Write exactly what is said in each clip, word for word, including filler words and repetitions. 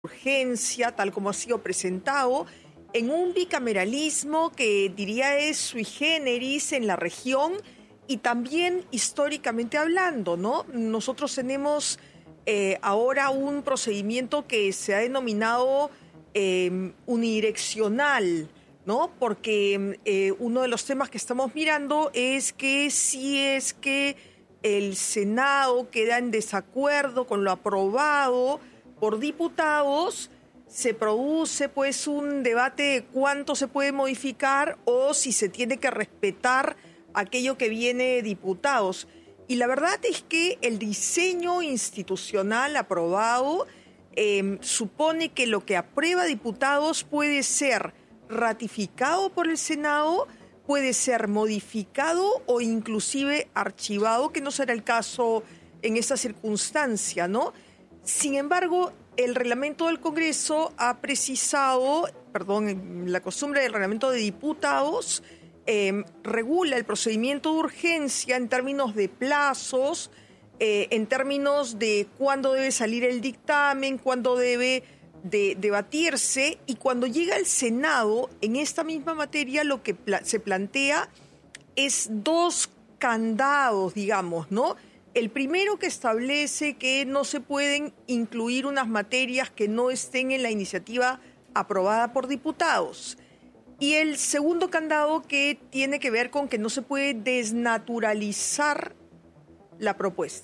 urgencia, tal como ha sido presentado, en un bicameralismo que diría es sui generis en la región y también históricamente hablando, ¿no? Nosotros tenemos eh, ahora un procedimiento que se ha denominado eh, unidireccional, ¿no? Porque eh, uno de los temas que estamos mirando es que si es que el Senado queda en desacuerdo con lo aprobado por diputados, se produce pues un debate de cuánto se puede modificar o si se tiene que respetar aquello que viene de diputados. Y la verdad es que el diseño institucional aprobado eh, supone que lo que aprueba diputados puede ser ratificado por el Senado, puede ser modificado o inclusive archivado, que no será el caso en esta circunstancia, ¿no? Sin embargo, el reglamento del Congreso ha precisado, perdón, la costumbre del reglamento de diputados eh, regula el procedimiento de urgencia en términos de plazos, eh, en términos de cuándo debe salir el dictamen, cuándo debe de debatirse, y cuando llega el Senado en esta misma materia lo que pla- se plantea es dos candados, digamos, ¿no? El primero, que establece que no se pueden incluir unas materias que no estén en la iniciativa aprobada por diputados. Y el segundo candado, que tiene que ver con que no se puede desnaturalizar la propuesta.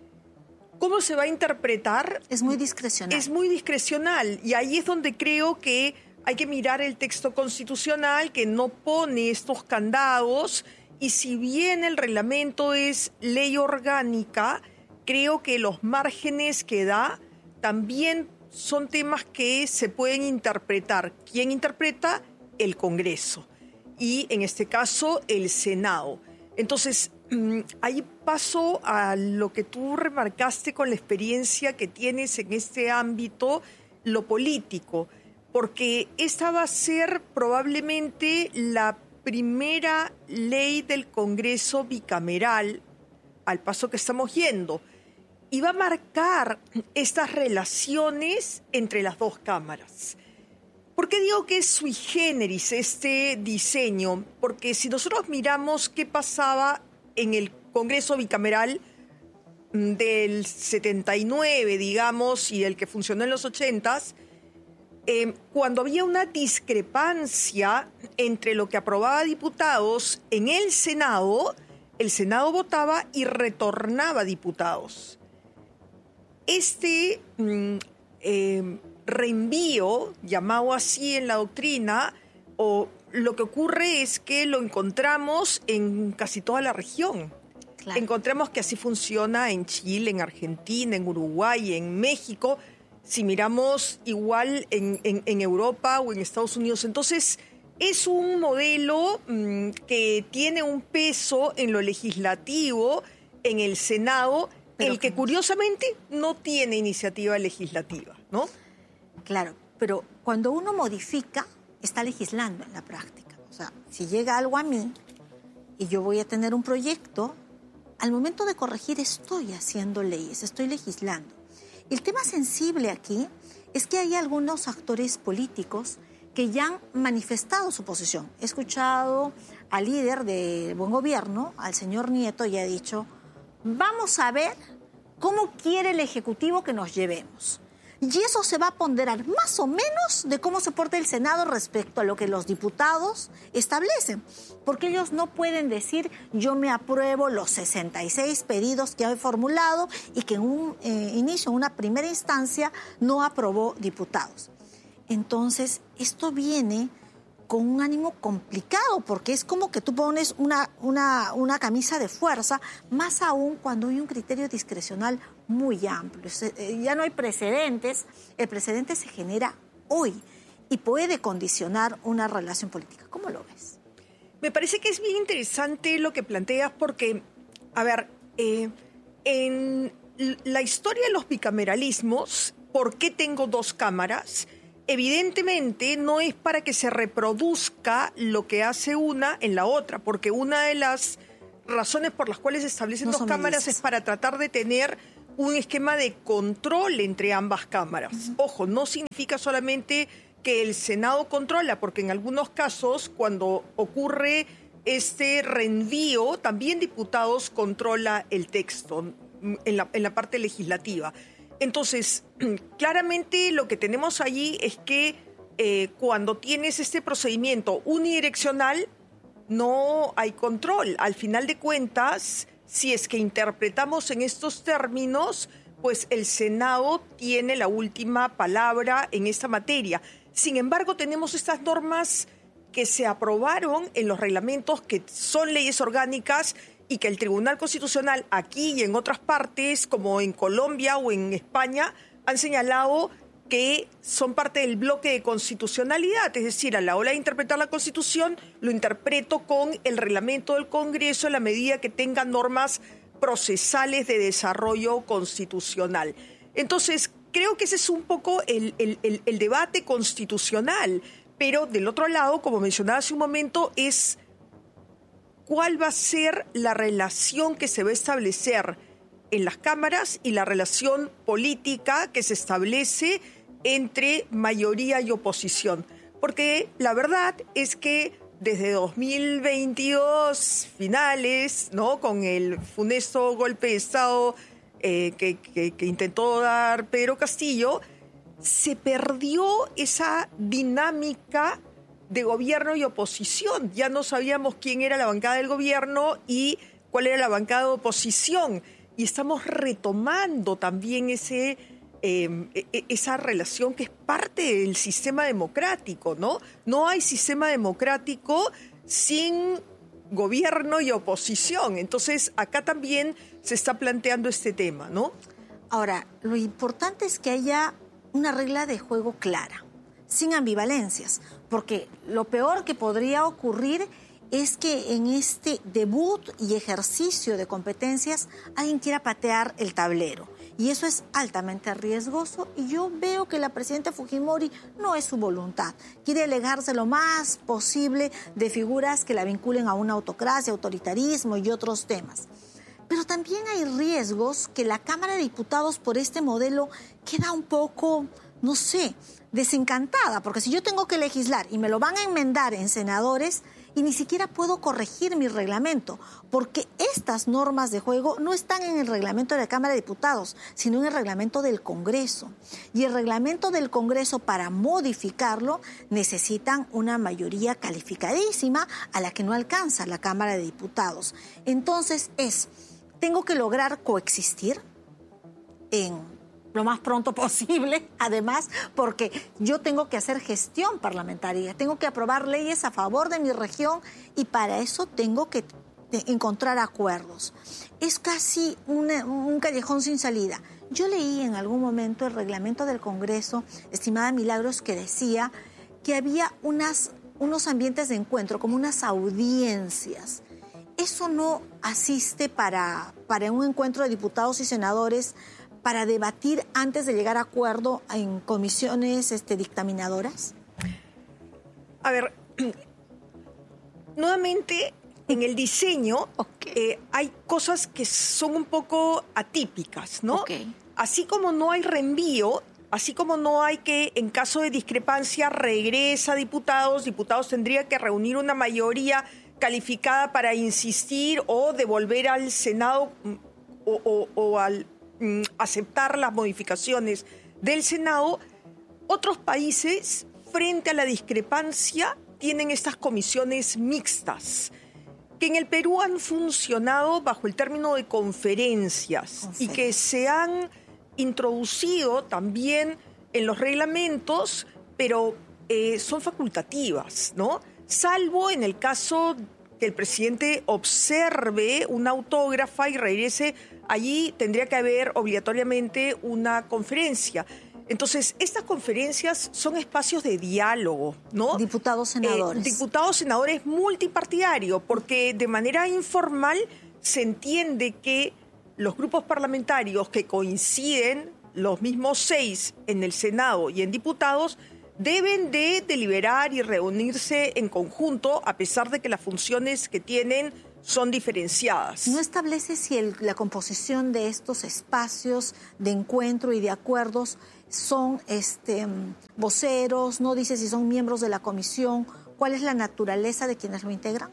¿Cómo se va a interpretar? Es muy discrecional. Es muy discrecional, y ahí es donde creo que hay que mirar el texto constitucional, que no pone estos candados. Y si bien el reglamento es ley orgánica, creo que los márgenes que da también son temas que se pueden interpretar. ¿Quién interpreta? El Congreso. Y en este caso, el Senado. Entonces, ahí paso a lo que tú remarcaste con la experiencia que tienes en este ámbito, lo político. Porque esta va a ser probablemente la primera ley del Congreso bicameral al paso que estamos yendo, y va a marcar estas relaciones entre las dos cámaras. ¿Por qué digo que es sui generis este diseño? Porque si nosotros miramos qué pasaba en el Congreso bicameral del setenta y nueve, digamos, y el que funcionó en los ochentas, Eh, cuando había una discrepancia entre lo que aprobaba diputados en el Senado, el Senado votaba y retornaba diputados. Este mm, eh, reenvío, llamado así en la doctrina, o lo que ocurre es que lo encontramos en casi toda la región. Claro. Encontramos que así funciona en Chile, en Argentina, en Uruguay, en México. Si miramos igual en, en, en Europa o en Estados Unidos. Entonces, es un modelo mmm, que tiene un peso en lo legislativo, en el Senado, pero el que curiosamente no tiene iniciativa legislativa, ¿no? Claro, pero cuando uno modifica, está legislando en la práctica. O sea, si llega algo a mí y yo voy a tener un proyecto, al momento de corregir estoy haciendo leyes, estoy legislando. El tema sensible aquí es que hay algunos actores políticos que ya han manifestado su posición. He escuchado al líder de Buen Gobierno, al señor Nieto, y ha dicho, vamos a ver cómo quiere el Ejecutivo que nos llevemos. Y eso se va a ponderar más o menos de cómo se porta el Senado respecto a lo que los diputados establecen. Porque ellos no pueden decir, yo me apruebo los sesenta y seis pedidos que he formulado y que en un eh, inicio, en una primera instancia, no aprobó diputados. Entonces, esto viene con un ánimo complicado, porque es como que tú pones una, una, una camisa de fuerza, más aún cuando hay un criterio discrecional muy amplio. Ya no hay precedentes, el precedente se genera hoy y puede condicionar una relación política. ¿Cómo lo ves? Me parece que es bien interesante lo que planteas porque, a ver, eh, en la historia de los bicameralismos, ¿por qué tengo dos cámaras? Evidentemente no es para que se reproduzca lo que hace una en la otra, porque una de las razones por las cuales se establecen no dos cámaras medidas. es para tratar de tener un esquema de control entre ambas cámaras. Uh-huh. Ojo, no significa solamente que el Senado controla, porque en algunos casos, cuando ocurre este reenvío, también diputados controla el texto en la, en la parte legislativa. Entonces, claramente lo que tenemos allí es que eh, cuando tienes este procedimiento unidireccional, no hay control. Al final de cuentas, si es que interpretamos en estos términos, pues el Senado tiene la última palabra en esta materia. Sin embargo, tenemos estas normas que se aprobaron en los reglamentos, que son leyes orgánicas y que el Tribunal Constitucional aquí y en otras partes, como en Colombia o en España, han señalado que son parte del bloque de constitucionalidad. Es decir, a la hora de interpretar la Constitución, lo interpreto con el reglamento del Congreso en la medida que tenga normas procesales de desarrollo constitucional. Entonces, creo que ese es un poco el, el, el, el debate constitucional. Pero del otro lado, como mencionaba hace un momento, es cuál va a ser la relación que se va a establecer en las cámaras y la relación política que se establece entre mayoría y oposición. Porque la verdad es que desde dos mil veintidós, finales, ¿no?, con el funesto golpe de Estado eh, que, que, que intentó dar Pedro Castillo, se perdió esa dinámica de gobierno y oposición. Ya no sabíamos quién era la bancada del gobierno y cuál era la bancada de oposición. Y estamos retomando también ese, eh, esa relación que es parte del sistema democrático, ¿no? No hay sistema democrático sin gobierno y oposición. Entonces, acá también se está planteando este tema, ¿no? Ahora, lo importante es que haya una regla de juego clara, sin ambivalencias, porque lo peor que podría ocurrir es que en este debut y ejercicio de competencias alguien quiera patear el tablero. Y eso es altamente riesgoso y yo veo que la presidenta Fujimori no es su voluntad. Quiere alejarse lo más posible de figuras que la vinculen a una autocracia, autoritarismo y otros temas. Pero también hay riesgos que la Cámara de Diputados por este modelo queda un poco, no sé, desencantada, porque si yo tengo que legislar y me lo van a enmendar en senadores y ni siquiera puedo corregir mi reglamento, porque estas normas de juego no están en el reglamento de la Cámara de Diputados, sino en el reglamento del Congreso. Y el reglamento del Congreso, para modificarlo, necesitan una mayoría calificadísima a la que no alcanza la Cámara de Diputados. Entonces es, tengo que lograr coexistir en lo más pronto posible, además, porque yo tengo que hacer gestión parlamentaria, tengo que aprobar leyes a favor de mi región y para eso tengo que encontrar acuerdos. Es casi una, un callejón sin salida. Yo leí en algún momento el reglamento del Congreso, estimada Milagros, que decía que había unas, unos ambientes de encuentro, como unas audiencias. Eso no asiste para, para un encuentro de diputados y senadores para debatir antes de llegar a acuerdo en comisiones este, dictaminadoras? A ver, nuevamente en el diseño okay. eh, hay cosas que son un poco atípicas, ¿no? Okay. Así como no hay reenvío, así como no hay que, en caso de discrepancia, regresa a diputados, diputados tendría que reunir una mayoría calificada para insistir o devolver al Senado o, o, o al aceptar las modificaciones del Senado. Otros países, frente a la discrepancia, tienen estas comisiones mixtas, que en el Perú han funcionado bajo el término de conferencias Confer- y que se han introducido también en los reglamentos, pero eh, son facultativas, ¿no? Salvo en el caso que el presidente observe una autógrafa y regrese allí, tendría que haber obligatoriamente una conferencia. Entonces, estas conferencias son espacios de diálogo, ¿no? Diputados, senadores. Eh, diputados, senadores multipartidario, porque de manera informal se entiende que los grupos parlamentarios que coinciden, los mismos seis en el Senado y en diputados, deben de deliberar y reunirse en conjunto, a pesar de que las funciones que tienen son diferenciadas. ¿No establece si el, la composición de estos espacios de encuentro y de acuerdos son este, voceros? ¿No dice si son miembros de la comisión? ¿Cuál es la naturaleza de quienes lo integran?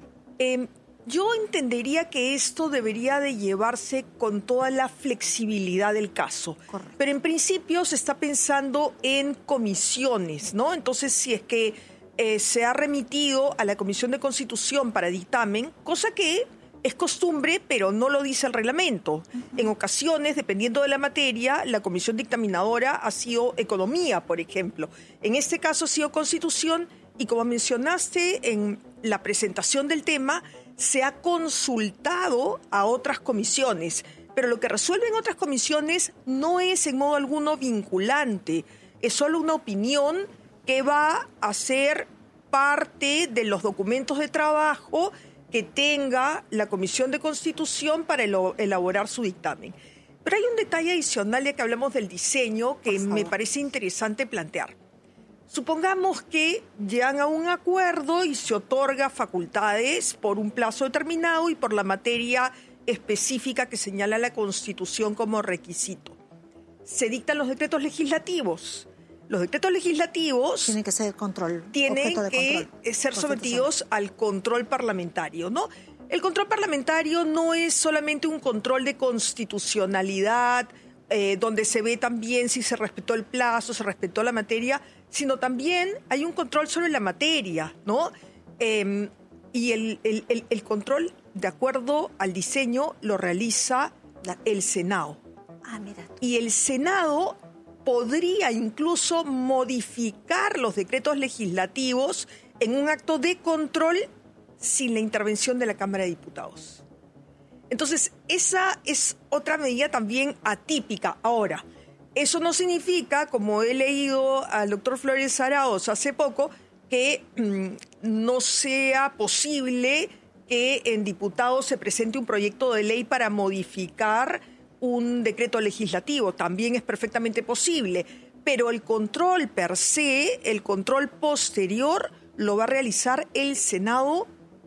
Eh, yo entendería que esto debería de llevarse con toda la flexibilidad del caso. Correcto. Pero en principio se está pensando en comisiones, ¿no? Entonces, si es que eh, se ha remitido a la Comisión de Constitución para dictamen, cosa que es costumbre, pero no lo dice el reglamento. Uh-huh. En ocasiones, dependiendo de la materia, la comisión dictaminadora ha sido economía, por ejemplo. En este caso ha sido Constitución y, como mencionaste en la presentación del tema, se ha consultado a otras comisiones. Pero lo que resuelven otras comisiones no es en modo alguno vinculante. Es solo una opinión que va a ser parte de los documentos de trabajo que tenga la Comisión de Constitución para elaborar su dictamen. Pero hay un detalle adicional, ya que hablamos del diseño, que me parece interesante plantear. Supongamos que llegan a un acuerdo y se otorga facultades por un plazo determinado y por la materia específica que señala la Constitución como requisito. Se dictan los decretos legislativos. Los decretos legislativos tienen que ser control, tienen que control, ser sometidos al control parlamentario, ¿no? El control parlamentario no es solamente un control de constitucionalidad, eh, donde se ve también si se respetó el plazo, se respetó la materia, sino también hay un control sobre la materia, ¿no? Eh, y el, el, el, el control, de acuerdo al diseño, lo realiza el Senado. Ah, mira. Y el Senado podría incluso modificar los decretos legislativos en un acto de control sin la intervención de la Cámara de Diputados. Entonces, esa es otra medida también atípica. Ahora, eso no significa, como he leído al doctor Flores Araoz hace poco, que mmm, no sea posible que en diputados se presente un proyecto de ley para modificar un decreto legislativo. También es perfectamente posible, pero el control per se, el control posterior, lo va a realizar el Senado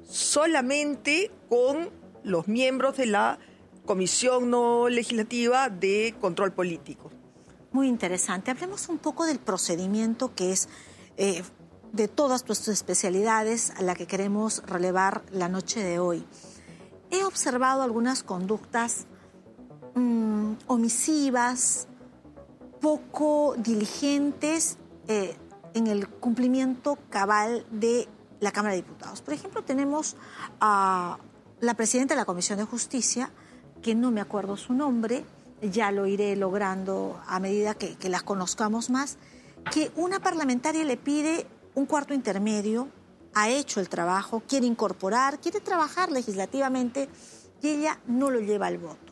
solamente con los miembros de la Comisión No Legislativa de Control Político. Muy interesante. Hablemos un poco del procedimiento que es eh, de todas tus especialidades a la que queremos relevar la noche de hoy. He observado algunas conductas Mm, omisivas, poco diligentes eh, en el cumplimiento cabal de la Cámara de Diputados. Por ejemplo, tenemos a la presidenta de la Comisión de Justicia, que no me acuerdo su nombre, ya lo iré logrando a medida que, que las conozcamos más, que una parlamentaria le pide un cuarto intermedio, ha hecho el trabajo, quiere incorporar, quiere trabajar legislativamente y ella no lo lleva al voto.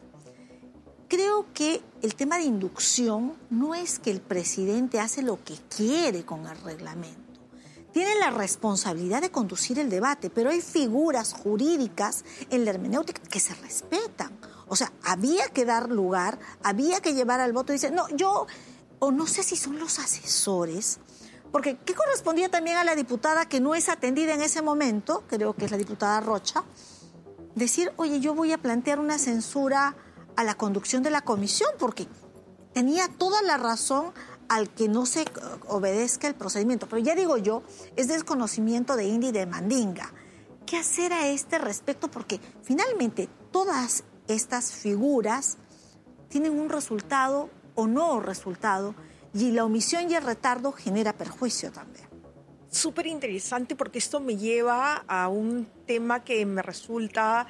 Creo que el tema de inducción no es que el presidente hace lo que quiere con el reglamento. Tiene la responsabilidad de conducir el debate, pero hay figuras jurídicas en la hermenéutica que se respetan. O sea, había que dar lugar, había que llevar al voto y dice, no, yo, o no sé si son los asesores, porque ¿qué correspondía también a la diputada que no es atendida en ese momento? Creo que es la diputada Rocha, decir, oye, yo voy a plantear una censura a la conducción de la comisión, porque tenía toda la razón al que no se obedezca el procedimiento. Pero ya digo yo, es desconocimiento de India y de Mandinga. ¿Qué hacer a este respecto? Porque finalmente todas estas figuras tienen un resultado o no resultado, y la omisión y el retardo genera perjuicio también. Súper interesante, porque esto me lleva a un tema que me resulta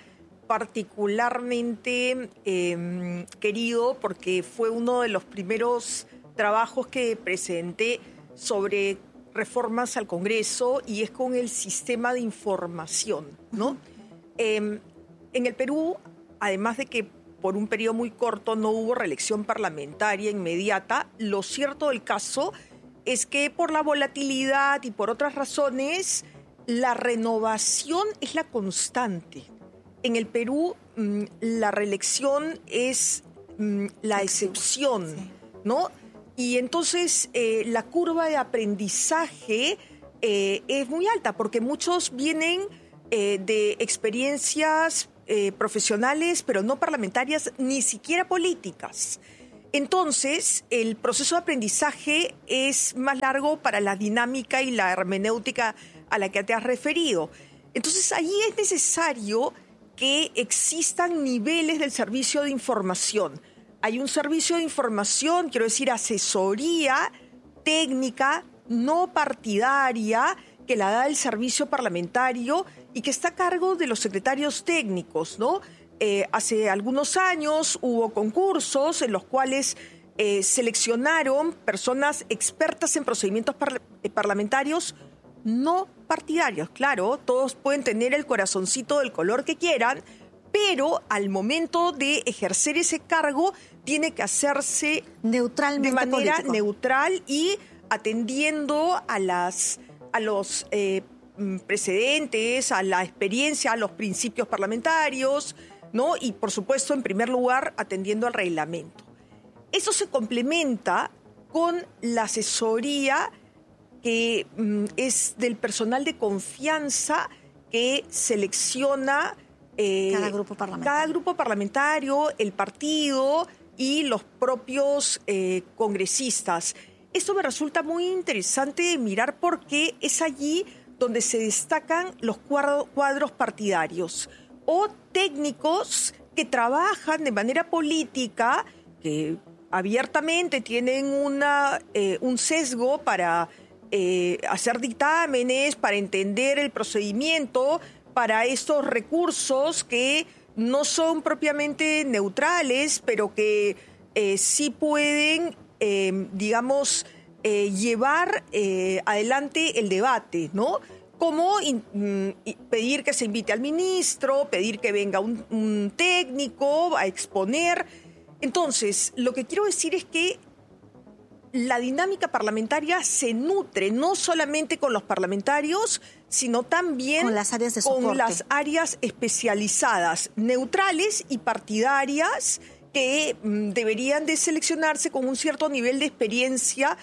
particularmente eh, querido, porque fue uno de los primeros trabajos que presenté sobre reformas al Congreso, y es con el sistema de información, ¿no? Eh, en el Perú, además de que por un periodo muy corto no hubo reelección parlamentaria inmediata, lo cierto del caso es que por la volatilidad y por otras razones, la renovación es la constante. En el Perú, mmm, la reelección es mmm, la excepción, sí, ¿no? Y entonces eh, la curva de aprendizaje eh, es muy alta, porque muchos vienen eh, de experiencias eh, profesionales, pero no parlamentarias, ni siquiera políticas. Entonces, el proceso de aprendizaje es más largo para la dinámica y la hermenéutica a la que te has referido. Entonces, ahí es necesario que existan niveles del servicio de información. Hay un servicio de información, quiero decir, asesoría técnica, no partidaria, que la da el servicio parlamentario y que está a cargo de los secretarios técnicos, ¿no? Eh, hace algunos años hubo concursos en los cuales eh, seleccionaron personas expertas en procedimientos par- parlamentarios no partidarios. Claro, todos pueden tener el corazoncito del color que quieran, pero al momento de ejercer ese cargo tiene que hacerse neutralmente de manera político. neutral y atendiendo a las a los eh, precedentes, a la experiencia, a los principios parlamentarios, ¿no? Y por supuesto, en primer lugar, atendiendo al reglamento. Eso se complementa con la asesoría que mm, es del personal de confianza que selecciona eh, cada grupo parlamentario. cada grupo parlamentario, el partido y los propios eh, congresistas. Esto me resulta muy interesante mirar porque es allí donde se destacan los cuadros partidarios o técnicos que trabajan de manera política, que abiertamente tienen una, eh, un sesgo para eh, hacer dictámenes, para entender el procedimiento, para estos recursos que no son propiamente neutrales, pero que eh, sí pueden, eh, digamos, eh, llevar eh, adelante el debate, ¿no? Como in, mm, pedir que se invite al ministro, pedir que venga un, un técnico a exponer. Entonces, lo que quiero decir es que la dinámica parlamentaria se nutre no solamente con los parlamentarios, sino también con las áreas de con soporte. las áreas especializadas, neutrales y partidarias, que mm, deberían de seleccionarse con un cierto nivel de experiencia.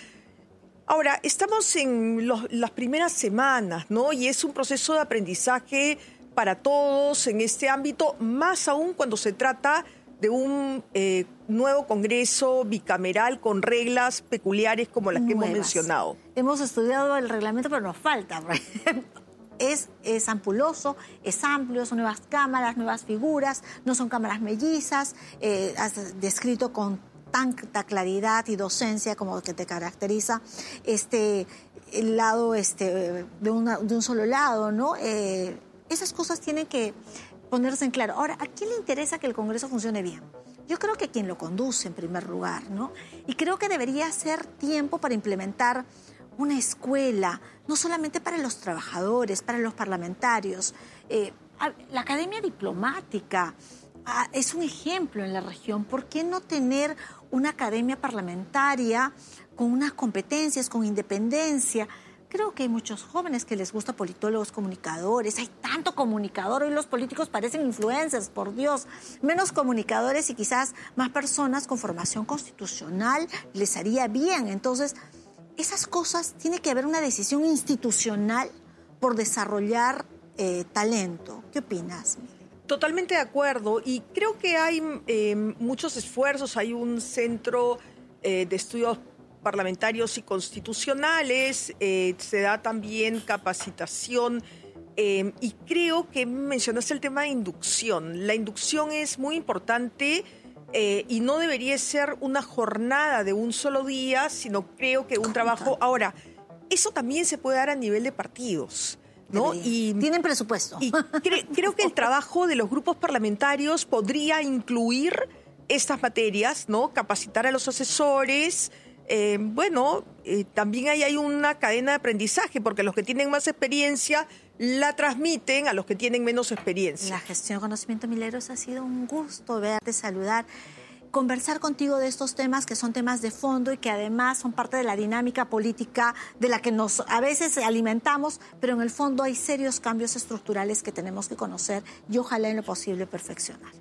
Ahora, estamos en los, las primeras semanas, ¿no? Y es un proceso de aprendizaje para todos en este ámbito, más aún cuando se trata de un eh, nuevo Congreso bicameral con reglas peculiares como las que Nuevas. hemos mencionado. Hemos estudiado el reglamento, pero nos falta, por ejemplo. Es, es ampuloso, es amplio, son nuevas cámaras, nuevas figuras, no son cámaras mellizas, eh, has descrito con tanta claridad y docencia como que te caracteriza este el lado este de, una, de un solo lado, ¿no? Eh, esas cosas tienen que ponerse en claro. Ahora, ¿a quién le interesa que el Congreso funcione bien? Yo creo que quien lo conduce en primer lugar, ¿no? Y creo que debería ser tiempo para implementar una escuela, no solamente para los trabajadores, para los parlamentarios. Eh, la Academia Diplomática ah, es un ejemplo en la región. ¿Por qué no tener una academia parlamentaria con unas competencias, con independencia? Creo que hay muchos jóvenes que les gusta politólogos, comunicadores. Hay tanto comunicador. Hoy los políticos parecen influencers, por Dios. Menos comunicadores y quizás más personas con formación constitucional les haría bien. Entonces, esas cosas, tiene que haber una decisión institucional por desarrollar eh, talento. ¿Qué opinas, Mili? Totalmente de acuerdo. Y creo que hay eh, muchos esfuerzos. Hay un centro eh, de estudios parlamentarios y constitucionales, eh, se da también capacitación eh, y creo que mencionaste el tema de inducción. La inducción es muy importante eh, y no debería ser una jornada de un solo día, sino creo que un trabajo... Ahora, eso también se puede dar a nivel de partidos, ¿no? Y, Tienen presupuesto. Y cre- creo que el trabajo de los grupos parlamentarios podría incluir estas materias, ¿no? Capacitar a los asesores. Eh, bueno, eh, también ahí hay una cadena de aprendizaje, porque los que tienen más experiencia la transmiten a los que tienen menos experiencia. La gestión Conocimiento Milagros, ha sido un gusto verte, saludar, conversar contigo de estos temas que son temas de fondo y que además son parte de la dinámica política de la que nos a veces alimentamos, pero en el fondo hay serios cambios estructurales que tenemos que conocer y ojalá en lo posible perfeccionar.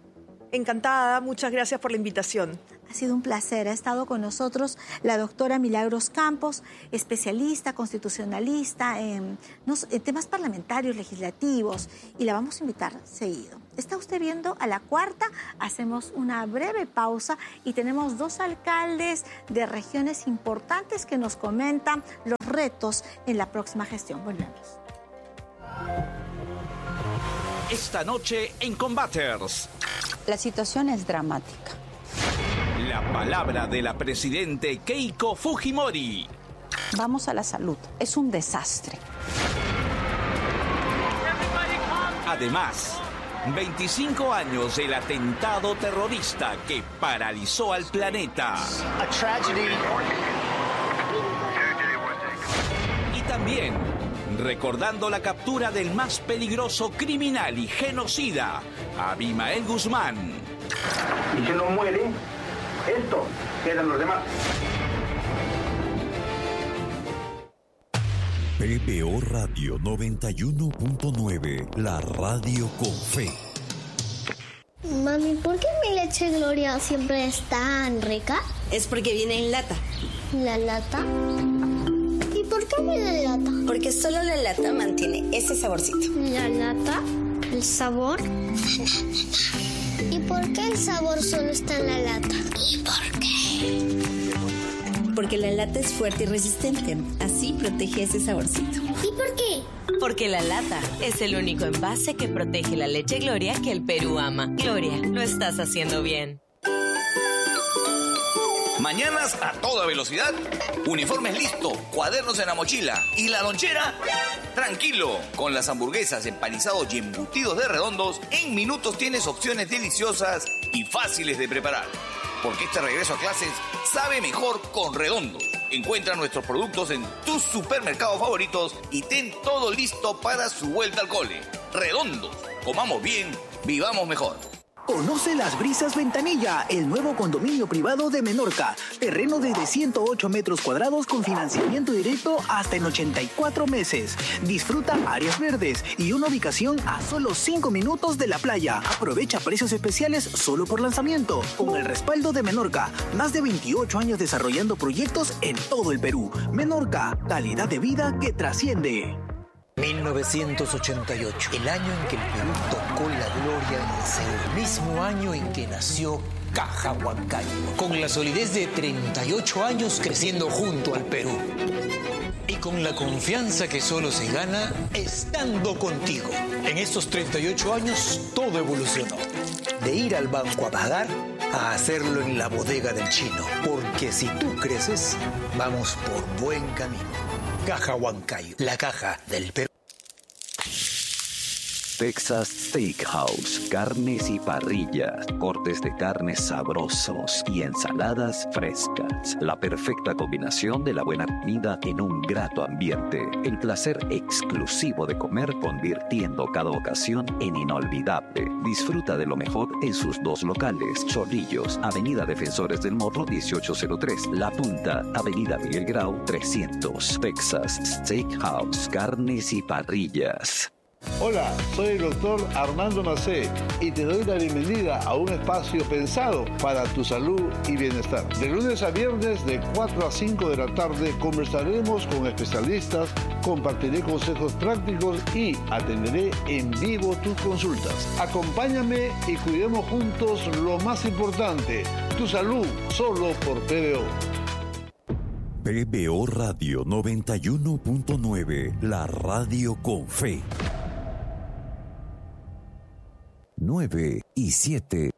Encantada, muchas gracias por la invitación. Ha sido un placer. Ha estado con nosotros la doctora Milagros Campos, especialista, constitucionalista en, no, en temas parlamentarios, legislativos, y la vamos a invitar seguido. Está usted viendo A la Cuarta, hacemos una breve pausa y tenemos dos alcaldes de regiones importantes que nos comentan los retos en la próxima gestión. Volvemos. Esta noche en Combaters. La situación es dramática. La palabra de la presidente Keiko Fujimori. Vamos a la salud. Es un desastre. Además, veinticinco años del atentado terrorista que paralizó al planeta. A tragedy. Y también recordando la captura del más peligroso criminal y genocida, Abimael Guzmán. Y si no muere, esto quedan los demás. P B O Radio noventa y uno punto nueve, la radio con fe. Mami, ¿por qué mi leche Gloria siempre es tan rica? Es porque viene en lata. ¿La lata? ¿Y por qué viene en lata? Porque solo la lata mantiene ese saborcito. ¿La lata? ¿El sabor? ¿Y por qué el sabor solo está en la lata? ¿Y por qué? Porque la lata es fuerte y resistente. Así protege ese saborcito. ¿Y por qué? Porque la lata es el único envase que protege la leche Gloria que el Perú ama. Gloria, lo estás haciendo bien. Mañanas a toda velocidad, uniformes listo, cuadernos en la mochila y la lonchera, tranquilo. Con las hamburguesas, empanizados y embutidos de Redondos, en minutos tienes opciones deliciosas y fáciles de preparar. Porque este regreso a clases sabe mejor con Redondos. Encuentra nuestros productos en tus supermercados favoritos y ten todo listo para su vuelta al cole. Redondos, comamos bien, vivamos mejor. Conoce Las Brisas Ventanilla, el nuevo condominio privado de Menorca. Terreno desde ciento ocho metros cuadrados con financiamiento directo hasta en ochenta y cuatro meses. Disfruta áreas verdes y una ubicación a solo cinco minutos de la playa. Aprovecha precios especiales solo por lanzamiento. Con el respaldo de Menorca, más de veintiocho años desarrollando proyectos en todo el Perú. Menorca, calidad de vida que trasciende. mil novecientos ochenta y ocho, el año en que el Perú tocó la gloria en el cielo, el mismo año en que nació Caja Huancayo, con la solidez de treinta y ocho años creciendo junto al Perú. Y con la confianza que solo se gana estando contigo. En estos treinta y ocho años todo evolucionó. De ir al banco a pagar a hacerlo en la bodega del chino. Porque si tú creces, vamos por buen camino. Caja Huancayo, la caja del Perú. Texas Steakhouse, carnes y parrillas, cortes de carnes sabrosos y ensaladas frescas. La perfecta combinación de la buena comida en un grato ambiente. El placer exclusivo de comer convirtiendo cada ocasión en inolvidable. Disfruta de lo mejor en sus dos locales. Chorrillos, Avenida Defensores del Morro dieciocho cero tres. La Punta, Avenida Miguel Grau trescientos. Texas Steakhouse, carnes y parrillas. Hola, soy el doctor Armando Macé y te doy la bienvenida a un espacio pensado para tu salud y bienestar. De lunes a viernes de cuatro a cinco de la tarde conversaremos con especialistas, compartiré consejos prácticos y atenderé en vivo tus consultas. Acompáñame y cuidemos juntos lo más importante, tu salud, solo por P B O. P B O Radio noventa y uno punto nueve, la radio con fe. nueve y siete.